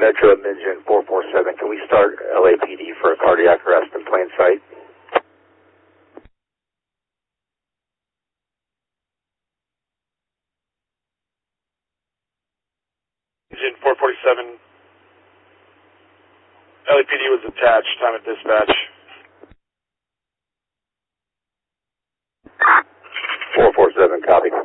Metro Midgen 447, can we start LAPD for a cardiac arrest in plain sight? Midgen 447, LAPD was attached, time at dispatch. 447, copy.